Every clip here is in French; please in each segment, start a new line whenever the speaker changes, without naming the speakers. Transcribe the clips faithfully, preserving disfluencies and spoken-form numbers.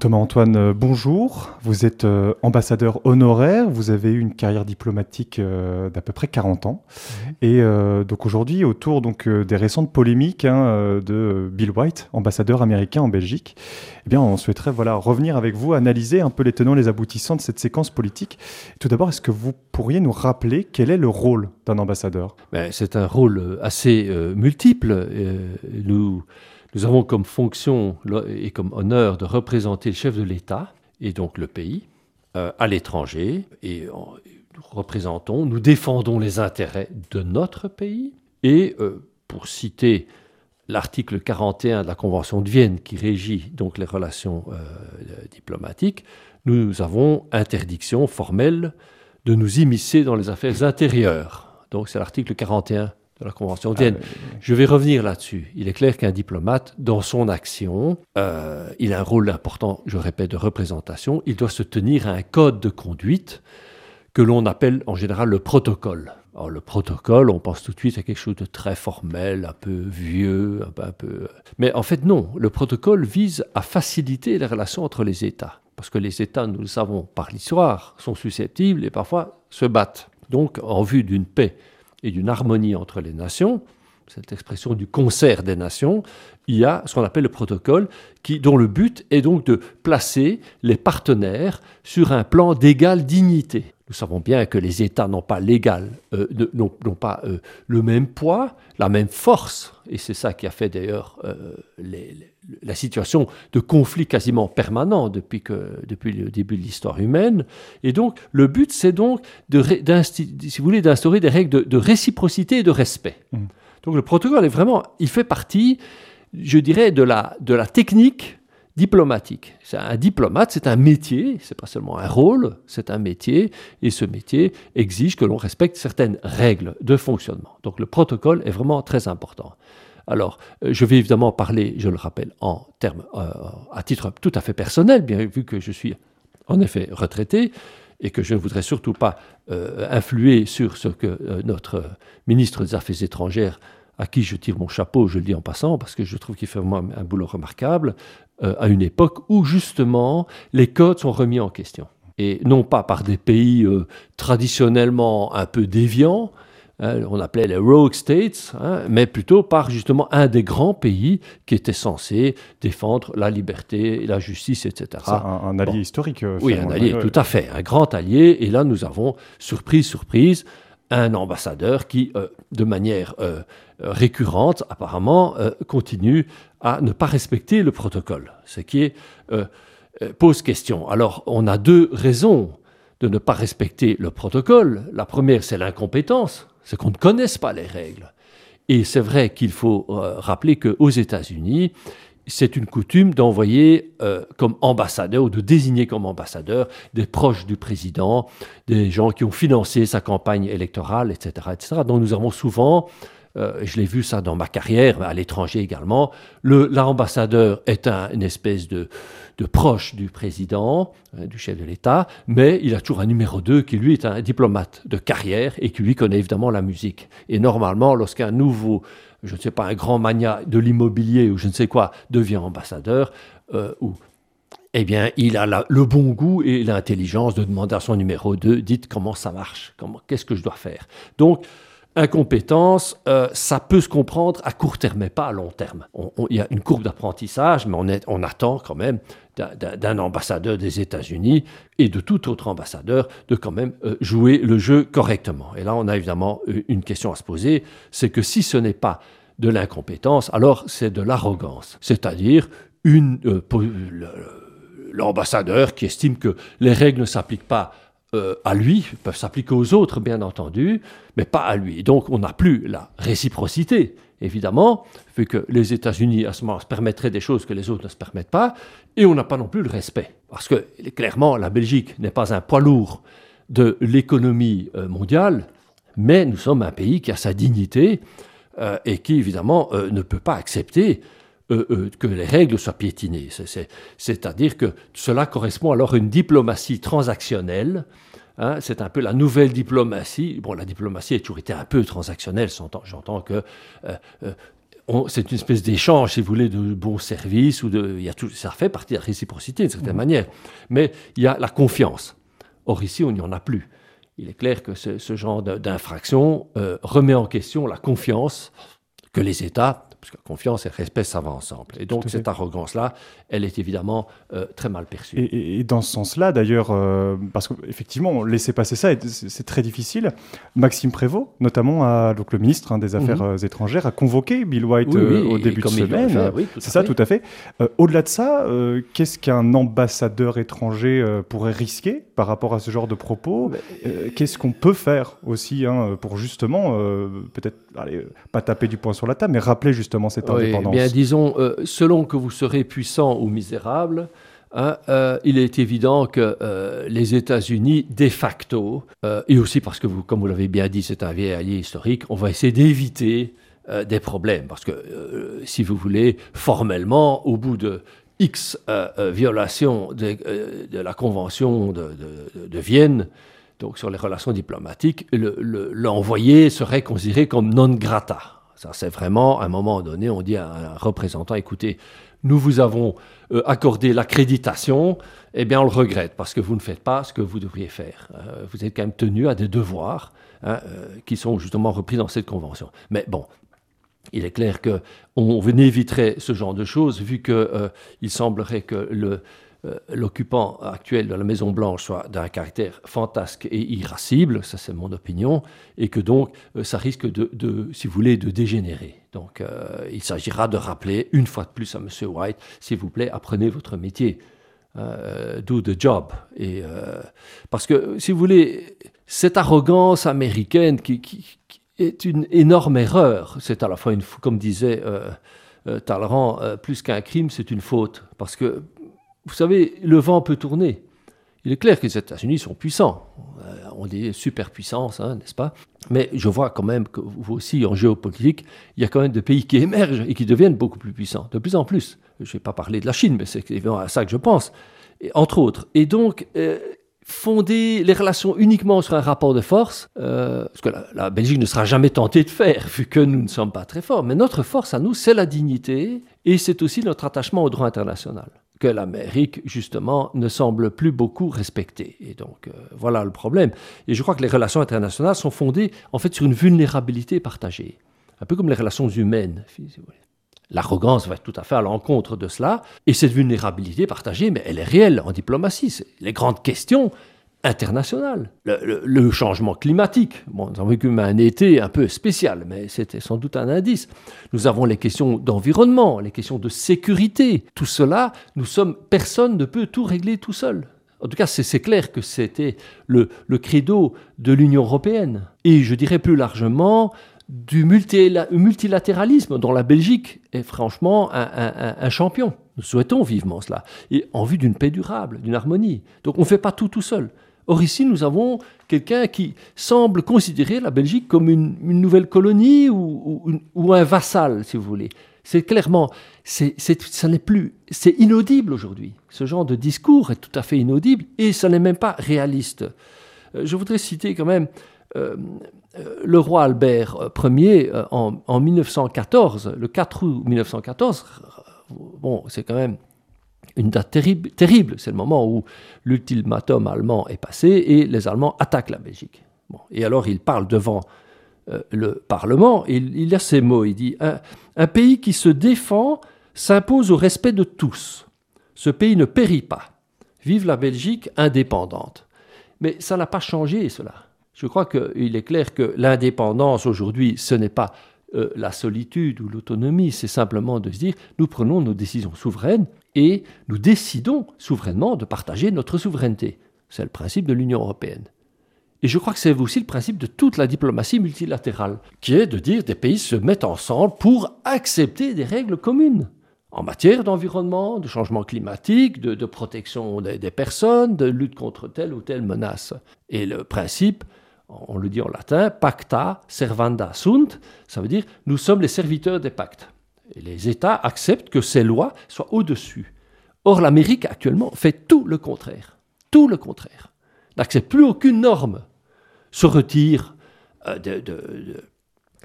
Thomas-Antoine, euh, bonjour. Vous êtes euh, ambassadeur honoraire. Vous avez eu une carrière diplomatique euh, d'à peu près quarante ans. Mmh. Et euh, donc aujourd'hui, autour donc, euh, des récentes polémiques hein, euh, de Bill White, ambassadeur américain en Belgique, eh bien, on souhaiterait voilà, revenir avec vous, analyser un peu les tenants et les aboutissants de cette séquence politique. Tout d'abord, est-ce que vous pourriez nous rappeler quel est le rôle d'un ambassadeur ?
Ben, c'est un rôle assez euh, multiple. Euh, nous... Nous avons comme fonction et comme honneur de représenter le chef de l'État et donc le pays euh, à l'étranger. Et en, nous représentons, nous défendons les intérêts de notre pays. Et euh, pour citer l'article quarante et un de la Convention de Vienne qui régit donc les relations euh, diplomatiques, nous avons interdiction formelle de nous immiscer dans les affaires intérieures. Donc c'est l'article quarante et un de la Convention de Vienne. Ah, oui, oui. Je vais revenir là-dessus. Il est clair qu'un diplomate, dans son action, euh, il a un rôle important, je répète, de représentation. Il doit se tenir à un code de conduite que l'on appelle en général le protocole. Alors, le protocole, on pense tout de suite à quelque chose de très formel, un peu vieux, un peu, un peu... Mais en fait, non. Le protocole vise à faciliter les relations entre les États. Parce que les États, nous le savons par l'histoire, sont susceptibles et parfois se battent. Donc, en vue d'une paix et d'une harmonie entre les nations, cette expression du concert des nations, il y a ce qu'on appelle le protocole, qui, dont le but est donc de placer les partenaires sur un plan d'égale dignité. Nous savons bien que les États n'ont pas l'égal, euh, n'ont, n'ont pas euh, le même poids, la même force, et c'est ça qui a fait d'ailleurs euh, les, les, la situation de conflit quasiment permanent depuis, que, depuis le début de l'histoire humaine. Et donc, le but, c'est donc, de, si vous voulez, d'instaurer des règles de, de réciprocité et de respect. Mmh. Donc, le protocole est vraiment, il fait partie, je dirais, de la, de la technique diplomatique. C'est un diplomate, c'est un métier, c'est pas seulement un rôle, c'est un métier, et ce métier exige que l'on respecte certaines règles de fonctionnement. Donc le protocole est vraiment très important. Alors, je vais évidemment parler, je le rappelle, en termes, euh, à titre tout à fait personnel, bien vu que je suis en effet retraité, et que je ne voudrais surtout pas euh, influer sur ce que euh, notre ministre des Affaires étrangères, à qui je tire mon chapeau, je le dis en passant, parce que je trouve qu'il fait vraiment un boulot remarquable, euh, à une époque où justement les codes sont remis en question. Et non pas par des pays euh, traditionnellement un peu déviants, hein, on appelait les rogue states, hein, mais plutôt par justement un des grands pays qui était censé défendre la liberté, la justice, et cetera.
C'est un, un allié bon. historique. Euh,
oui, un allié, tout à fait, un grand allié. Et là, nous avons, surprise, surprise, un ambassadeur qui, euh, de manière euh, récurrente, apparemment, euh, continue à ne pas respecter le protocole, ce qui est, euh, pose question. Alors, on a deux raisons de ne pas respecter le protocole. La première, c'est l'incompétence, c'est qu'on ne connaisse pas les règles. Et c'est vrai qu'il faut euh, rappeler qu'aux États-Unis, c'est une coutume d'envoyer euh, comme ambassadeur ou de désigner comme ambassadeur des proches du président, des gens qui ont financé sa campagne électorale, et cetera, et cetera. Donc nous avons souvent, euh, je l'ai vu ça dans ma carrière, à l'étranger également, le, l'ambassadeur est un, une espèce de, de proche du président, euh, du chef de l'État, mais il a toujours un numéro deux qui lui est un diplomate de carrière et qui lui connaît évidemment la musique. Et normalement, lorsqu'un nouveau je ne sais pas, un grand magnat de l'immobilier ou je ne sais quoi, devient ambassadeur, euh, ou, eh bien, il a la, le bon goût et l'intelligence de demander à son numéro deux, dites comment ça marche, comment, qu'est-ce que je dois faire. Donc, incompétence, euh, ça peut se comprendre à court terme, mais pas à long terme. Il y a une courbe d'apprentissage, mais on, est, on attend quand même d'un, d'un, d'un ambassadeur des États-Unis et de tout autre ambassadeur de quand même euh, jouer le jeu correctement. Et là, on a évidemment une question à se poser, c'est que si ce n'est pas de l'incompétence, alors c'est de l'arrogance. C'est-à-dire une, euh, le, l'ambassadeur qui estime que les règles ne s'appliquent pas Euh, à lui, peuvent s'appliquer aux autres, bien entendu, mais pas à lui. Et donc, on n'a plus la réciprocité, évidemment, vu que les États-Unis, à ce moment, se permettraient des choses que les autres ne se permettent pas, et on n'a pas non plus le respect. Parce que, clairement, la Belgique n'est pas un poids lourd de l'économie euh, mondiale, mais nous sommes un pays qui a sa dignité euh, et qui, évidemment, euh, ne peut pas accepter Euh, euh, que les règles soient piétinées. C'est, c'est, c'est-à-dire que cela correspond alors à une diplomatie transactionnelle. Hein, c'est un peu la nouvelle diplomatie. Bon, la diplomatie a toujours été un peu transactionnelle. J'entends, j'entends que euh, euh, on, c'est une espèce d'échange, si vous voulez, de bons services, ou de, il y a tout, ça fait partie de la réciprocité, d'une certaine mmh. manière. Mais il y a la confiance. Or, ici, on n'y en a plus. Il est clair que ce, ce genre de, d'infraction euh, remet en question la confiance que les États, parce que confiance et respect, ça va ensemble. Et donc, cette arrogance-là, elle est évidemment euh, très mal perçue.
Et, et, et dans ce sens-là, d'ailleurs, euh, parce qu'effectivement, laisser passer ça, c'est, c'est très difficile. Maxime Prévost, notamment, a, donc le ministre hein, des Affaires mm-hmm. étrangères, a convoqué Bill White oui, oui, euh, au début de semaine. Fait, oui, c'est ça, tout à fait. Euh, au-delà de ça, euh, qu'est-ce qu'un ambassadeur étranger euh, pourrait risquer par rapport à ce genre de propos ? Mais... euh, Qu'est-ce qu'on peut faire aussi hein, pour justement, euh, peut-être, allez, pas taper du poing sur la table, mais rappeler justement cette
oui,
indépendance.
Bien, disons, euh, selon que vous serez puissant ou misérable, hein, euh, il est évident que euh, les États-Unis, de facto, euh, et aussi parce que, vous, comme vous l'avez bien dit, c'est un vieil allié historique, on va essayer d'éviter euh, des problèmes. Parce que, euh, si vous voulez, formellement, au bout de X euh, euh, violations de, euh, de la Convention de, de, de Vienne, donc sur les relations diplomatiques, le, le, l'envoyé serait considéré comme non grata. Ça, c'est vraiment, à un moment donné, on dit à un représentant, écoutez, nous vous avons euh, accordé l'accréditation, eh bien on le regrette, parce que vous ne faites pas ce que vous devriez faire. Euh, vous êtes quand même tenu à des devoirs hein, euh, qui sont justement repris dans cette convention. Mais bon, il est clair qu'on éviterait ce genre de choses, vu qu'il euh, semblerait que le... Euh, l'occupant actuel de la Maison-Blanche soit d'un caractère fantasque et irascible, ça c'est mon opinion, et que donc euh, ça risque de, de, si vous voulez, de dégénérer. Donc euh, il s'agira de rappeler une fois de plus à M. White, s'il vous plaît, apprenez votre métier, euh, do the job. Et, euh, parce que, si vous voulez, cette arrogance américaine qui, qui, qui est une énorme erreur, c'est à la fois, une, comme disait euh, euh, Talleyrand, euh, plus qu'un crime, c'est une faute, parce que vous savez, le vent peut tourner. Il est clair que les États-Unis sont puissants. Euh, on dit superpuissance, hein, n'est-ce pas ? Mais je vois quand même que vous aussi, en géopolitique, il y a quand même des pays qui émergent et qui deviennent beaucoup plus puissants, de plus en plus. Je ne vais pas parler de la Chine, mais c'est évidemment à ça que je pense, et, entre autres. Et donc, euh, fonder les relations uniquement sur un rapport de force, euh, ce que la, la Belgique ne sera jamais tentée de faire, vu que nous ne sommes pas très forts. Mais notre force à nous, c'est la dignité, et c'est aussi notre attachement au droit international, que l'Amérique, justement, ne semble plus beaucoup respecter. Et donc, euh, voilà le problème. Et je crois que les relations internationales sont fondées, en fait, sur une vulnérabilité partagée. Un peu comme les relations humaines, si vous voulez. L'arrogance va être tout à fait à l'encontre de cela. Et cette vulnérabilité partagée, mais elle est réelle en diplomatie. C'est les grandes questions internationales. Le, le, le changement climatique. Bon, nous avons vécu un été un peu spécial, mais c'était sans doute un indice. Nous avons les questions d'environnement, les questions de sécurité. Tout cela, nous sommes, personne ne peut tout régler tout seul. En tout cas, c'est, c'est clair que c'était le, le credo de l'Union européenne. Et je dirais plus largement du multilatéralisme dont la Belgique est franchement un, un, un champion. Nous souhaitons vivement cela. Et en vue d'une paix durable, d'une harmonie. Donc on ne fait pas tout tout seul. Or ici, nous avons quelqu'un qui semble considérer la Belgique comme une, une nouvelle colonie ou, ou, ou un vassal, si vous voulez. C'est clairement, c'est, c'est, ça n'est plus, c'est inaudible aujourd'hui. Ce genre de discours est tout à fait inaudible et ça n'est même pas réaliste. Euh, je voudrais citer quand même euh, euh, le roi Albert Ier euh, en, en dix-neuf cent quatorze, le quatre août dix-neuf cent quatorze. Bon, c'est quand même une date terrible, terrible. C'est le moment où l'ultimatum allemand est passé et les Allemands attaquent la Belgique. Bon, et alors il parle devant euh, le Parlement et il, il a ces mots. Il dit un, un pays qui se défend s'impose au respect de tous. Ce pays ne périt pas. Vive la Belgique indépendante. Mais ça n'a pas changé, cela. Je crois qu'il est clair que l'indépendance aujourd'hui, ce n'est pas euh, la solitude ou l'autonomie, c'est simplement de se dire nous prenons nos décisions souveraines et nous décidons souverainement de partager notre souveraineté. C'est le principe de l'Union européenne. Et je crois que c'est aussi le principe de toute la diplomatie multilatérale, qui est de dire des pays se mettent ensemble pour accepter des règles communes en matière d'environnement, de changement climatique, de, de protection des, des personnes, de lutte contre telle ou telle menace. Et le principe, on le dit en latin, pacta servanda sunt, ça veut dire nous sommes les serviteurs des pactes. Et les États acceptent que ces lois soient au-dessus. Or, l'Amérique, actuellement, fait tout le contraire. Tout le contraire. N'accepte plus aucune norme. Se retire euh, de, de, de,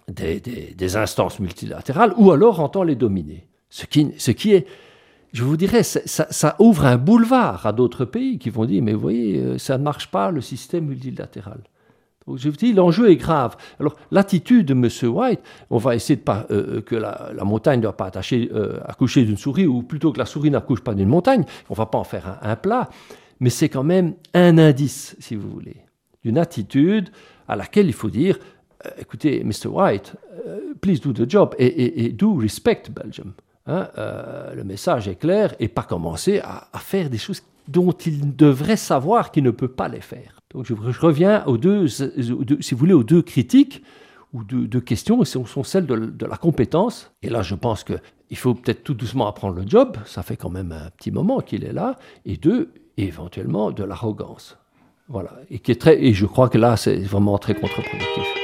des, des, des instances multilatérales, ou alors entend les dominer. Ce qui, ce qui est, je vous dirais, ça, ça ouvre un boulevard à d'autres pays qui vont dire, mais vous voyez, ça ne marche pas le système multilatéral. Donc je vous dis, l'enjeu est grave. Alors, l'attitude de M. White, on va essayer de pas, euh, que la, la montagne ne doit pas attacher, euh, accoucher d'une souris, ou plutôt que la souris n'accouche pas d'une montagne, on ne va pas en faire un, un plat, mais c'est quand même un indice, si vous voulez, d'une attitude à laquelle il faut dire, euh, écoutez, mister White, uh, please do the job, et, et, et do respect Belgium. Hein, euh, le message est clair, et pas commencer à, à faire des choses dont il devrait savoir qu'il ne peut pas les faire. Donc je, je reviens aux deux, aux deux, si vous voulez, aux deux critiques ou deux, deux questions, ce sont celles de, de la compétence. Et là, je pense qu'il faut peut-être tout doucement apprendre le job, ça fait quand même un petit moment qu'il est là. Et deux, éventuellement, de l'arrogance. Voilà. Et, qui est très, et je crois que là, c'est vraiment très contre-productif.